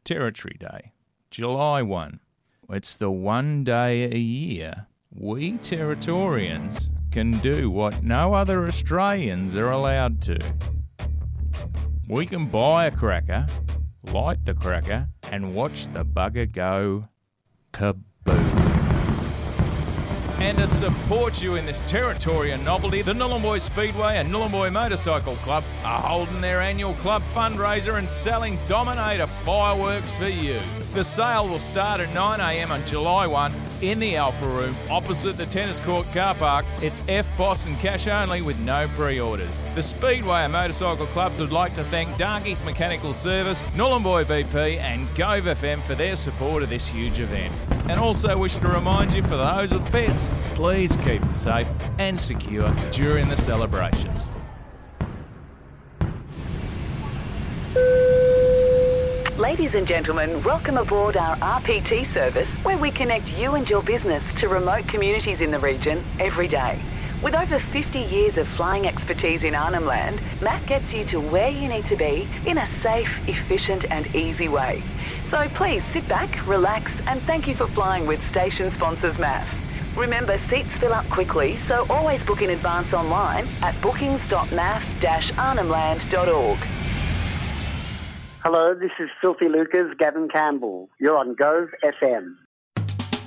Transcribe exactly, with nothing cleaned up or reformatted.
Territory Day, July first. It's the one day a year we Territorians can do what no other Australians are allowed to. We can buy a cracker, light the cracker, and watch the bugger go kaboom. And to support you in this Territorian novelty, the Nhulunbuy Speedway and Nhulunbuy Motorcycle Club are holding their annual club fundraiser and selling Dominator fireworks for you. The sale will start at nine a m on July first in the Alpha Room opposite the tennis court car park. It's F B O S and cash only with no pre-orders. The Speedway and Motorcycle Clubs would like to thank Darkies Mechanical Service, Nhulunbuy B P and Gove F M for their support of this huge event. And also wish to remind you, for those with pets, please keep them safe and secure during the celebrations. Ladies and gentlemen, welcome aboard our R P T service, where we connect you and your business to remote communities in the region every day. With over fifty years of flying expertise in Arnhem Land, M A F gets you to where you need to be in a safe, efficient and easy way. So please sit back, relax and thank you for flying with station sponsors M A F. Remember, seats fill up quickly, so always book in advance online at bookings dot m a f dash arnhem land dot org. Hello, this is Filthy Lucas, Gavin Campbell. You're on Gove F M.